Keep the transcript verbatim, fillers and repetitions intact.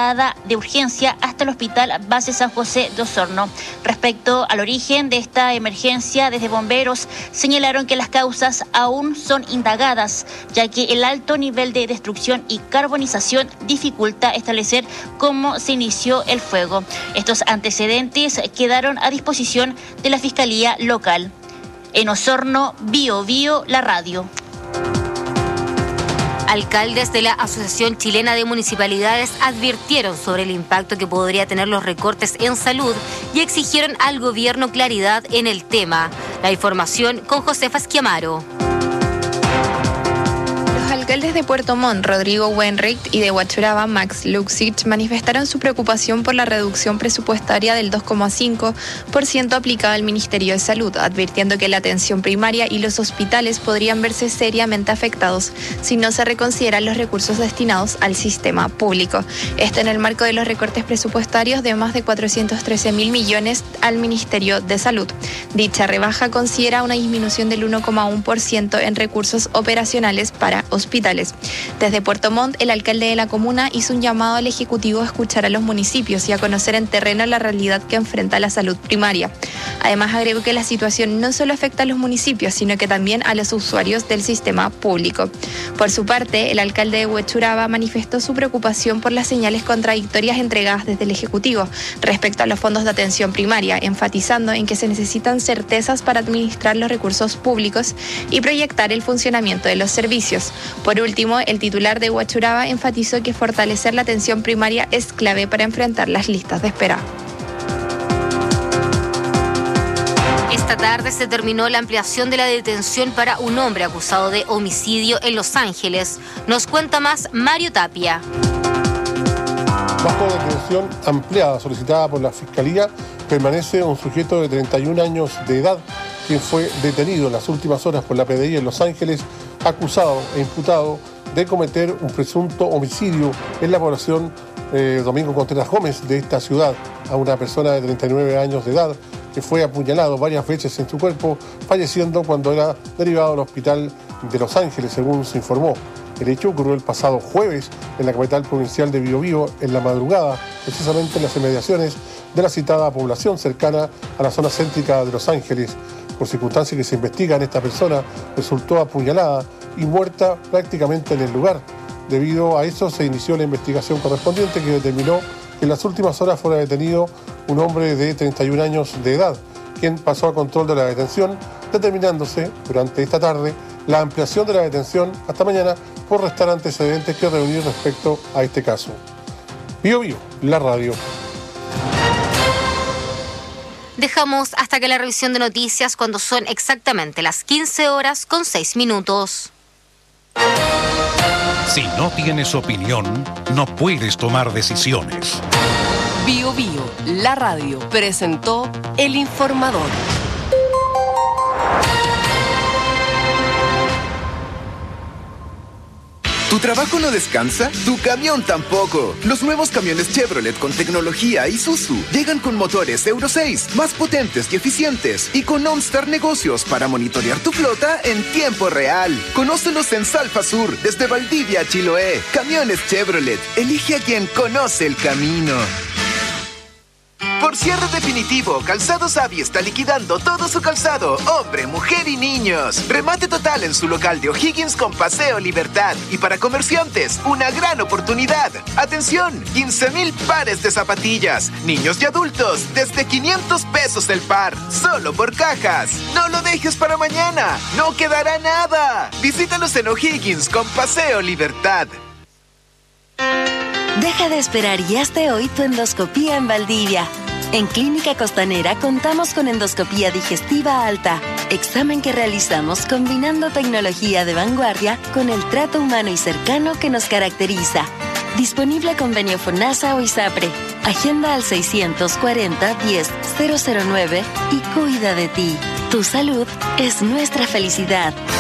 trasladada de urgencia hasta el Hospital Base San José de Osorno. Respecto al origen de esta emergencia, desde bomberos señalaron que las causas aún son indagadas, ya que el alto nivel de destrucción y carbonización dificulta establecer cómo se inició el fuego. Estos antecedentes quedaron a disposición de la Fiscalía Local. En Osorno, Bio Bio, la radio. Alcaldes de la Asociación Chilena de Municipalidades advirtieron sobre el impacto que podría tener los recortes en salud y exigieron al gobierno claridad en el tema. La información con Josefa Esquiamaro. Los alcaldes de Puerto Montt, Rodrigo Wenricht, y de Huachuraba, Max Luxich, manifestaron su preocupación por la reducción presupuestaria del dos coma cinco por ciento aplicada al Ministerio de Salud, advirtiendo que la atención primaria y los hospitales podrían verse seriamente afectados si no se reconsideran los recursos destinados al sistema público. Esto en el marco de los recortes presupuestarios de más de cuatrocientos trece mil millones al Ministerio de Salud. Dicha rebaja considera una disminución del uno coma uno por ciento en recursos operacionales para hospitales. Desde Puerto Montt, el alcalde de la comuna hizo un llamado al Ejecutivo a escuchar a los municipios y a conocer en terreno la realidad que enfrenta la salud primaria. Además, agregó que la situación no solo afecta a los municipios, sino que también a los usuarios del sistema público. Por su parte, el alcalde de Huechuraba manifestó su preocupación por las señales contradictorias entregadas desde el Ejecutivo respecto a los fondos de atención primaria, enfatizando en que se necesitan certezas para administrar los recursos públicos y proyectar el funcionamiento de los servicios. Por último, el titular de Huachuraba enfatizó que fortalecer la atención primaria es clave para enfrentar las listas de espera. Esta tarde se terminó la ampliación de la detención para un hombre acusado de homicidio en Los Ángeles. Nos cuenta más Mario Tapia. Bajo detención ampliada solicitada por la Fiscalía, permanece un sujeto de treinta y un años de edad, quien fue detenido en las últimas horas por la P D I en Los Ángeles, acusado e imputado de cometer un presunto homicidio en la población eh, Domingo Contreras Gómez de esta ciudad a una persona de treinta y nueve años de edad que fue apuñalado varias veces en su cuerpo, falleciendo cuando era derivado al hospital de Los Ángeles, según se informó. El hecho ocurrió el pasado jueves en la capital provincial de Biobío, en la madrugada, precisamente en las inmediaciones de la citada población cercana a la zona céntrica de Los Ángeles. Por circunstancias que se investigan, esta persona resultó apuñalada y muerta prácticamente en el lugar. Debido a eso se inició la investigación correspondiente, que determinó que en las últimas horas fuera detenido un hombre de treinta y un años de edad, quien pasó a control de la detención, determinándose durante esta tarde la ampliación de la detención hasta mañana por restar antecedentes que reunir respecto a este caso. Bio Bio, la radio. Dejamos hasta que la revisión de noticias cuando son exactamente las quince horas con seis minutos. Si no tienes opinión, no puedes tomar decisiones. Bio Bio, la radio, presentó El Informador. ¿Tu trabajo no descansa? ¡Tu camión tampoco! Los nuevos camiones Chevrolet con tecnología Isuzu llegan con motores Euro seis, más potentes y eficientes, y con OnStar Negocios para monitorear tu flota en tiempo real. Conócelos en Salfa Sur, desde Valdivia a Chiloé. Camiones Chevrolet. Elige a quien conoce el camino. Por cierre definitivo, Calzados Avi está liquidando todo su calzado, hombre, mujer y niños. Remate total en su local de O'Higgins con Paseo Libertad. Y para comerciantes, una gran oportunidad. Atención, quince mil pares de zapatillas. Niños y adultos, desde quinientos pesos el par. Solo por cajas. No lo dejes para mañana. No quedará nada. Visítanos en O'Higgins con Paseo Libertad. Deja de esperar y hazte hoy tu endoscopía en Valdivia. En Clínica Costanera contamos con endoscopía digestiva alta, examen que realizamos combinando tecnología de vanguardia con el trato humano y cercano que nos caracteriza. Disponible convenio FONASA o ISAPRE. Agenda al seiscientos cuarenta, diez, cero cero nueve y cuida de ti. Tu salud es nuestra felicidad.